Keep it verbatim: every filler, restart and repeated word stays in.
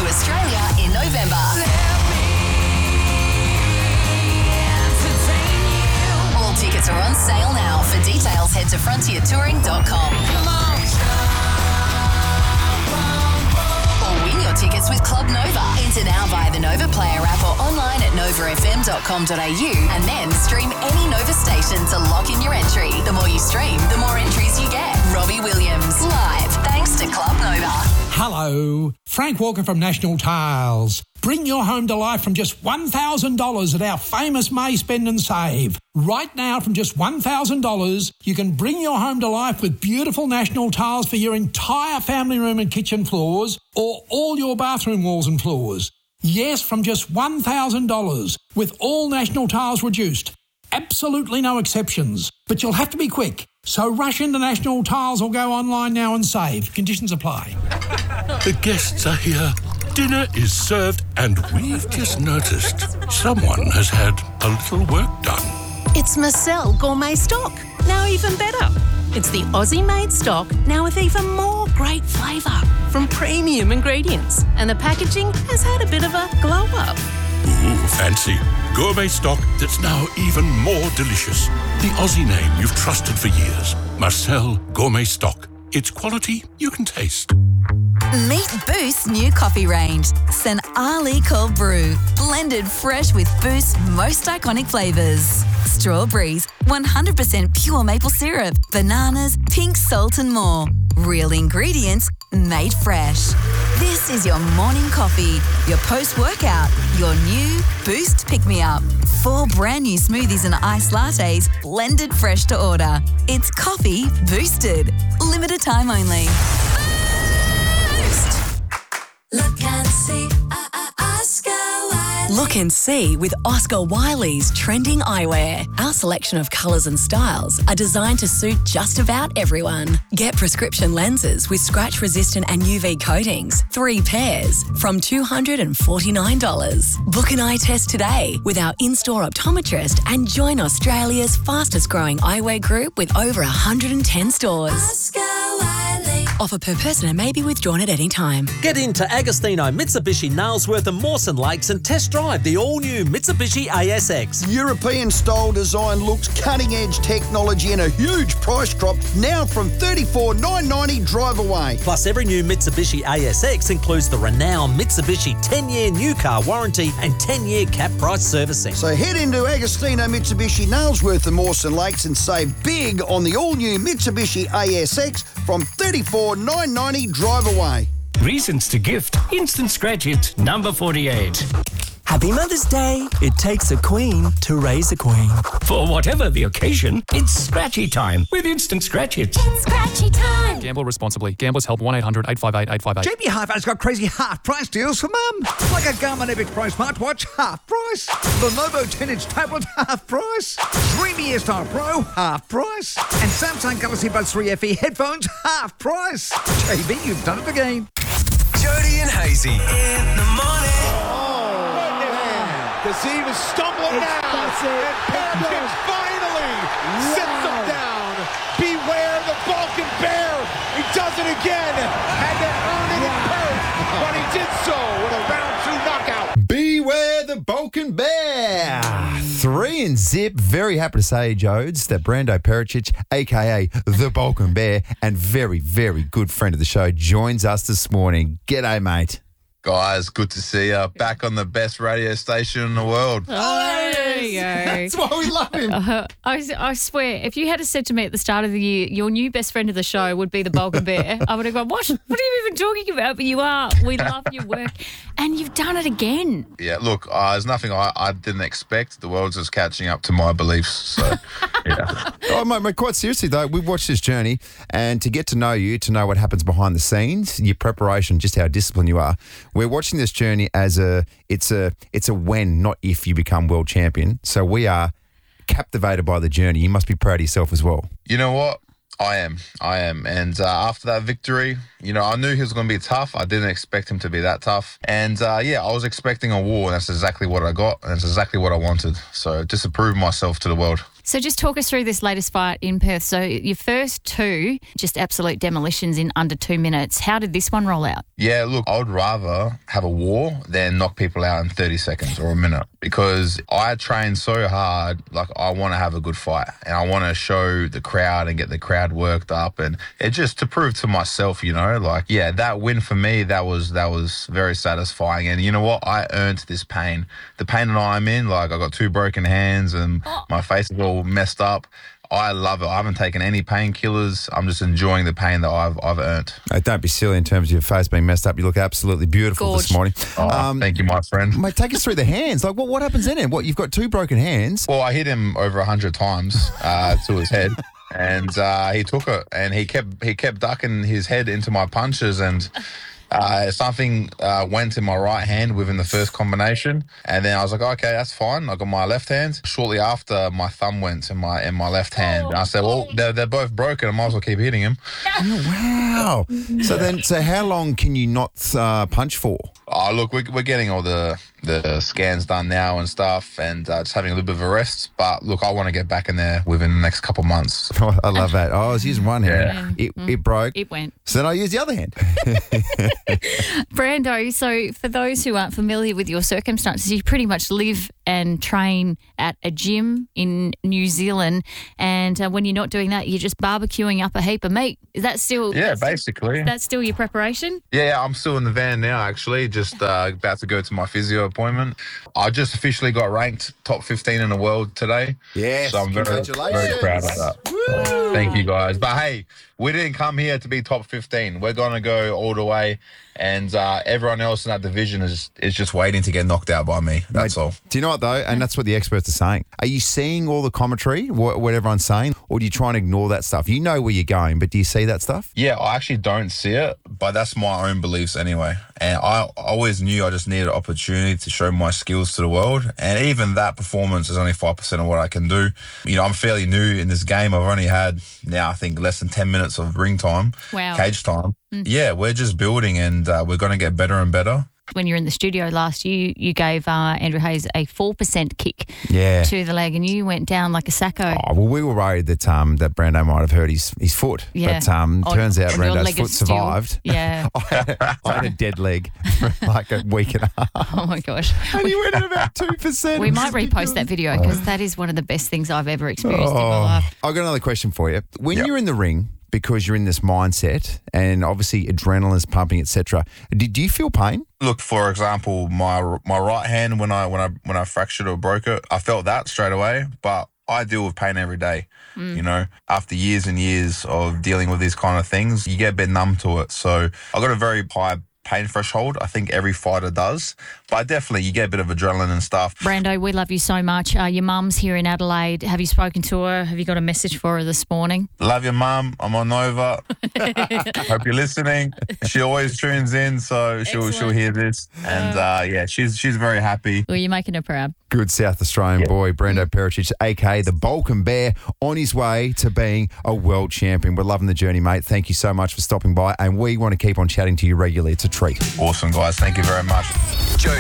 to Australia in November. All tickets are on sale now. For details, head to frontier touring dot com. Or win your tickets with Club Nova. Enter now via the Nova Player app or online at nova f m dot com dot a u and then stream any Nova station to lock in your entry. The more you stream, the more entries you get. Robbie Williams, live, thanks to Club Nova. Hello, Frank Walker from National Tiles. Bring your home to life from just one thousand dollars at our famous May Spend and Save. Right now, from just one thousand dollars, you can bring your home to life with beautiful National Tiles for your entire family room and kitchen floors or all your bathroom walls and floors. Yes, from just one thousand dollars, with all National Tiles reduced. Absolutely no exceptions. But you'll have to be quick. So rush into National Tiles or go online now and save. Conditions apply. The guests are here. Dinner is served and we've just noticed someone has had a little work done. It's Marcel Gourmet Stock. Now even better. It's the Aussie-made stock, now with even more great flavour from premium ingredients. And the packaging has had a bit of a glow-up. Ooh, fancy. Gourmet stock that's now even more delicious. The Aussie name you've trusted for years. Marcel Gourmet Stock. It's quality you can taste. Meet Boost's new coffee range, Saint Ali Cold Brew, blended fresh with Boost's most iconic flavours. Strawberries, one hundred percent pure maple syrup, bananas, pink salt and more. Real ingredients, made fresh. This is your morning coffee, your post-workout, your new Boost pick-me-up. Four brand new smoothies and iced lattes, blended fresh to order. It's coffee boosted. Limited time only. Look and see, uh, uh, Oscar Wiley. Look and see with Oscar Wiley's trending eyewear. Our selection of colours and styles are designed to suit just about everyone. Get prescription lenses with scratch-resistant and U V coatings, three pairs, from two hundred forty-nine dollars. Book an eye test today with our in-store optometrist and join Australia's fastest-growing eyewear group with over one hundred ten stores. Oscar Wiley. Offer per person and may be withdrawn at any time. Get into Agostino Mitsubishi Nailsworth and Mawson Lakes and test drive the all-new Mitsubishi A S X. European-style design looks, cutting-edge technology and a huge price drop now from thirty-four thousand nine hundred ninety dollars drive away. Plus, every new Mitsubishi A S X includes the renowned Mitsubishi ten-year new car warranty and ten-year cap price servicing. So head into Agostino Mitsubishi Nailsworth and Mawson Lakes and save big on the all-new Mitsubishi A S X from thirty-four thousand nine hundred ninety dollars drive away. Reasons to gift. Instant Scratch It, number forty-eight. Happy Mother's Day. It takes a queen to raise a queen. For whatever the occasion, it's Scratchy time with Instant Scratch It. It's Scratchy time. Gamble responsibly. Gamblers help one eight hundred eight five eight eight five eight. J B Hi-Fi's got crazy half-price deals for mum. Like a Garmin Epic Pro smartwatch, half price. Lenovo ten-inch tablet, half price. Dreamy Airstyle Pro, half price. And Samsung Galaxy Buds three F E headphones, half price. J B, you've done it again. Jody and Hazy in the morning. Kazim is stumbling it's, down, that's it. and Perkins finally wow. sits him down. Beware the Balkan Bear. He does it again. Had to earn it wow. in Perth, but he did so with a round two knockout. Beware the Balkan Bear. Three and zip. Very happy to say, Jodes, that Brando Pericic, a k a the Balkan Bear, and very, very good friend of the show, joins us this morning. G'day, mate. Guys, good to see you. Back on the best radio station in the world. Oh, there you go. That's why we love him. Uh, I, I swear, if you had said to me at the start of the year, your new best friend of the show would be the Balkan Bear, I would have gone, what? What are you even talking about? But you are. We love your work. And you've done it again. Yeah, look, uh, there's nothing I, I didn't expect. The world's just catching up to my beliefs. So, yeah. Oh, mate, mate, quite seriously, though, we've watched this journey, and to get to know you, to know what happens behind the scenes, your preparation, just how disciplined you are, we're watching this journey as a, it's a, it's a when, not if you become world champion. So we are captivated by the journey. You must be proud of yourself as well. You know what? I am. I am. And uh, after that victory, you know, I knew he was going to be tough. I didn't expect him to be that tough. And, uh, yeah, I was expecting a war, and that's exactly what I got, and that's exactly what I wanted. So just to prove myself to the world. So just talk us through this latest fight in Perth. So your first two, just absolute demolitions in under two minutes. How did this one roll out? Yeah, look, I would rather have a war than knock people out in thirty seconds or a minute because I train so hard. Like, I want to have a good fight and I want to show the crowd and get the crowd worked up, and it just to prove to myself, you know, like, yeah, that win for me, that was that was very satisfying. And you know what? I earned this pain. The pain that I'm in, like, I got two broken hands and my face is all messed up. I love it. I haven't taken any painkillers. I'm just enjoying the pain that I've I've earned. Hey, don't be silly in terms of your face being messed up. You look absolutely beautiful Gorge. this morning. Oh, Um, thank you, my friend. Mate, take us through the hands. Like, what what happens in it? What, you've got two broken hands? Well, I hit him over a hundred times uh, to his head, and uh, he took it, and he kept he kept ducking his head into my punches, and uh, something uh, went in my right hand within the first combination, and then I was like, okay, that's fine. I got my left hand. Shortly after, my thumb went in my in my left hand. And I said, well, they're they're both broken. I might as well keep hitting him. Oh, wow. So then, so how long can you not uh, punch for? Oh, look, we're, we're getting all the, the scans done now and stuff, and uh, just having a little bit of a rest. But look, I want to get back in there within the next couple months. Oh, I love that. Oh, I was using one hand. Yeah. It, it broke. It went. So then I used the other hand. Brando, so for those who aren't familiar with your circumstances, you pretty much live and train at a gym in New Zealand, and uh, when you're not doing that, you're just barbecuing up a heap of meat. Is that still? Yeah, that's still- basically. Is that still your preparation? Yeah, yeah, I'm still in the van now, actually, just uh, about to go to my physio appointment. I just officially got ranked top fifteen in the world today. Yes, so I'm very, congratulations. very proud of that. Woo. Thank you, guys. But hey, we didn't come here to be top fifteen. We're going to go all the way, and uh, everyone else in that division is is just waiting to get knocked out by me. That's all. Do you know what, though? And that's what the experts are saying. Are you seeing all the commentary, what, what everyone's saying, or do you try and ignore that stuff? You know where you're going, but do you see that stuff? Yeah, I actually don't see it, but that's my own beliefs anyway. And I always knew I just needed an opportunity to show my skills to the world. And even that performance is only five percent of what I can do. You know, I'm fairly new in this game. I've only had now, I think, less than ten minutes of ring time, Wow. cage time. Mm. Yeah, we're just building, and uh, we're going to get better and better. When you were in the studio last, you you gave uh, Andrew Hayes a four percent kick Yeah. to the leg, and you went down like a sacco. Oh, well, we were worried that um, that Brando might have hurt his, his foot. Yeah. But um, On- turns out on your Brando's leg of foot steel. survived. Yeah. I, had, I had a dead leg for like a week and a half. Oh my gosh. And he went at about two percent. We might repost that video because that is one of the best things I've ever experienced in my Oh, life. I've got another question for you. When Yep. you're in the ring, because you're in this mindset and obviously adrenaline's pumping, et cetera, did you feel pain? Look, for example, my my right hand when I when I when I fractured or broke it, I felt that straight away. But I deal with pain every day. Mm. You know, after years and years of dealing with these kind of things, you get a bit numb to it. So I got a very high pain threshold. I think every fighter does, but definitely you get a bit of adrenaline and stuff. Brando, we love you so much. Uh, your mum's here in Adelaide. Have you spoken to her? Have you got a message for her this morning? Love your mum. I'm on Nova. Hope you're listening. She always tunes in, so she'll she'll hear this. And uh, yeah, she's she's very happy. Well, you're making her proud. Good South Australian boy, Brando Pericic, a k a the Balkan Bear, on his way to being a world champion. We're loving the journey, mate. Thank you so much for stopping by, and we want to keep on chatting to you regularly. It's a treat. Awesome, guys. Thank you very much. Joe